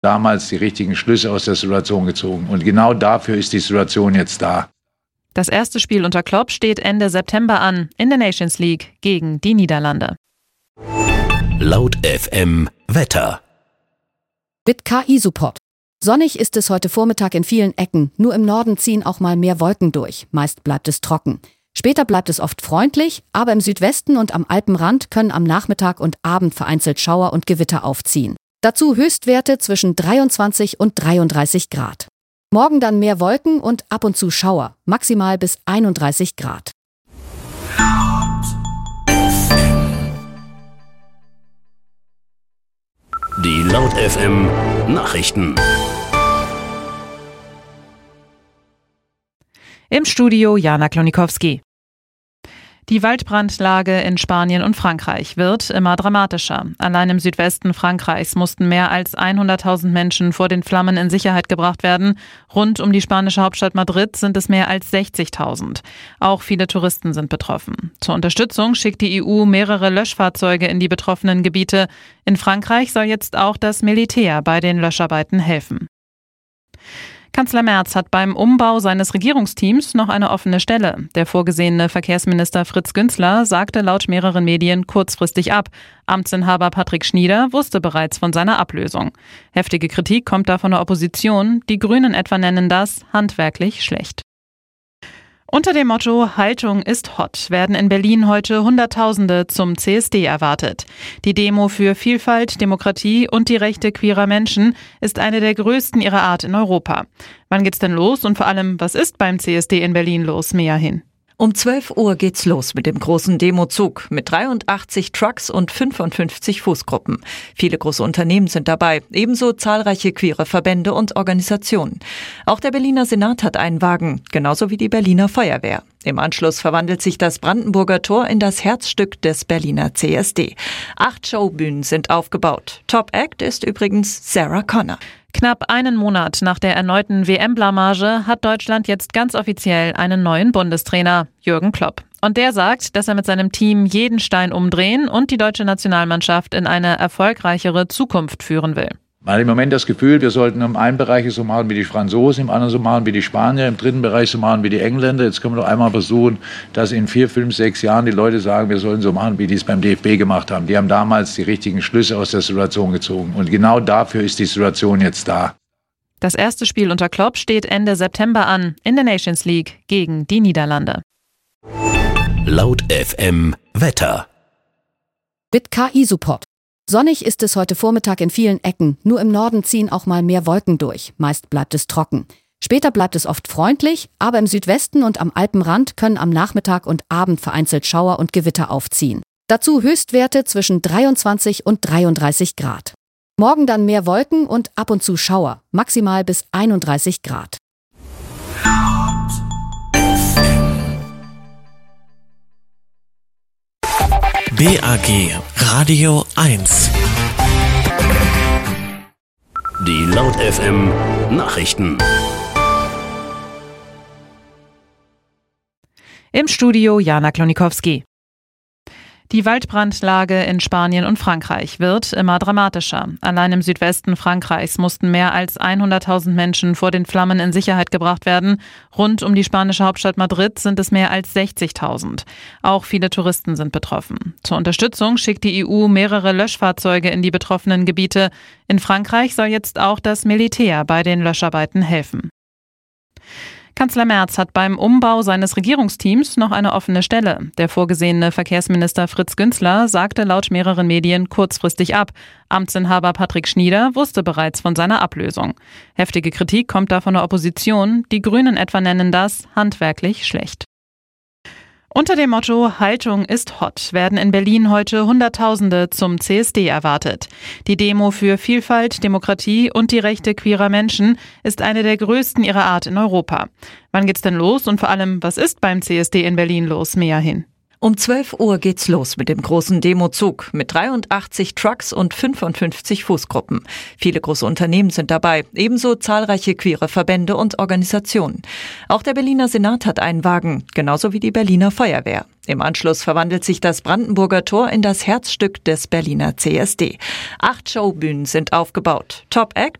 damals die richtigen Schlüsse aus der Situation gezogen. Und genau dafür ist die Situation jetzt da. Das erste Spiel unter Klopp steht Ende September an, in der Nations League gegen die Niederlande. Laut FM Wetter. Mit KI-Support. Sonnig ist es heute Vormittag in vielen Ecken, nur im Norden ziehen auch mal mehr Wolken durch. Meist bleibt es trocken. Später bleibt es oft freundlich, aber im Südwesten und am Alpenrand können am Nachmittag und Abend vereinzelt Schauer und Gewitter aufziehen. Dazu Höchstwerte zwischen 23 und 33 Grad. Morgen dann mehr Wolken und ab und zu Schauer, maximal bis 31 Grad. Die Laut FM Nachrichten. Im Studio Jana Klonikowski. Die Waldbrandlage in Spanien und Frankreich wird immer dramatischer. Allein im Südwesten Frankreichs mussten mehr als 100.000 Menschen vor den Flammen in Sicherheit gebracht werden. Rund um die spanische Hauptstadt Madrid sind es mehr als 60.000. Auch viele Touristen sind betroffen. Zur Unterstützung schickt die EU mehrere Löschfahrzeuge in die betroffenen Gebiete. In Frankreich soll jetzt auch das Militär bei den Löscharbeiten helfen. Kanzler Merz hat beim Umbau seines Regierungsteams noch eine offene Stelle. Der vorgesehene Verkehrsminister Fritz Günzler sagte laut mehreren Medien kurzfristig ab. Amtsinhaber Patrick Schnieder wusste bereits von seiner Ablösung. Heftige Kritik kommt da von der Opposition. Die Grünen etwa nennen das handwerklich schlecht. Unter dem Motto Haltung ist hot werden in Berlin heute Hunderttausende zum CSD erwartet. Die Demo für Vielfalt, Demokratie und die Rechte queerer Menschen ist eine der größten ihrer Art in Europa. Wann geht's denn los und vor allem, was ist beim CSD in Berlin los? Mehr hin. Um 12 Uhr geht's los mit dem großen Demozug mit 83 Trucks und 55 Fußgruppen. Viele große Unternehmen sind dabei, ebenso zahlreiche queere Verbände und Organisationen. Auch der Berliner Senat hat einen Wagen, genauso wie die Berliner Feuerwehr. Im Anschluss verwandelt sich das Brandenburger Tor in das Herzstück des Berliner CSD. 8 Showbühnen sind aufgebaut. Top Act ist übrigens Sarah Connor. Knapp einen Monat nach der erneuten WM-Blamage hat Deutschland jetzt ganz offiziell einen neuen Bundestrainer, Jürgen Klopp. Und der sagt, dass er mit seinem Team jeden Stein umdrehen und die deutsche Nationalmannschaft in eine erfolgreichere Zukunft führen will. Man hat im Moment das Gefühl, wir sollten im einen Bereich so machen wie die Franzosen, im anderen so machen wie die Spanier, im dritten Bereich so machen wie die Engländer. Jetzt können wir doch einmal versuchen, dass in 4, 5, 6 Jahren die Leute sagen, wir sollen so machen, wie die es beim DFB gemacht haben. Die haben damals die richtigen Schlüsse aus der Situation gezogen. Und genau dafür ist die Situation jetzt da. Das erste Spiel unter Klopp steht Ende September an, in der Nations League gegen die Niederlande. Laut FM Wetter. Mit KI-Support. Sonnig ist es heute Vormittag in vielen Ecken, nur im Norden ziehen auch mal mehr Wolken durch. Meist bleibt es trocken. Später bleibt es oft freundlich, aber im Südwesten und am Alpenrand können am Nachmittag und Abend vereinzelt Schauer und Gewitter aufziehen. Dazu Höchstwerte zwischen 23 und 33 Grad. Morgen dann mehr Wolken und ab und zu Schauer, maximal bis 31 Grad. BAG Radio 1. Die Laut FM Nachrichten. Im Studio Jana Klonikowski. Die Waldbrandlage in Spanien und Frankreich wird immer dramatischer. Allein im Südwesten Frankreichs mussten mehr als 100.000 Menschen vor den Flammen in Sicherheit gebracht werden. Rund um die spanische Hauptstadt Madrid sind es mehr als 60.000. Auch viele Touristen sind betroffen. Zur Unterstützung schickt die EU mehrere Löschfahrzeuge in die betroffenen Gebiete. In Frankreich soll jetzt auch das Militär bei den Löscharbeiten helfen. Kanzler Merz hat beim Umbau seines Regierungsteams noch eine offene Stelle. Der vorgesehene Verkehrsminister Fritz Günzler sagte laut mehreren Medien kurzfristig ab. Amtsinhaber Patrick Schnieder wusste bereits von seiner Ablösung. Heftige Kritik kommt da von der Opposition. Die Grünen etwa nennen das handwerklich schlecht. Unter dem Motto Haltung ist hot werden in Berlin heute Hunderttausende zum CSD erwartet. Die Demo für Vielfalt, Demokratie und die Rechte queerer Menschen ist eine der größten ihrer Art in Europa. Wann geht's denn los und vor allem, was ist beim CSD in Berlin los? Mehr hin. Um 12 Uhr geht's los mit dem großen Demozug mit 83 Trucks und 55 Fußgruppen. Viele große Unternehmen sind dabei, ebenso zahlreiche queere Verbände und Organisationen. Auch der Berliner Senat hat einen Wagen, genauso wie die Berliner Feuerwehr. Im Anschluss verwandelt sich das Brandenburger Tor in das Herzstück des Berliner CSD. 8 Showbühnen sind aufgebaut. Top Act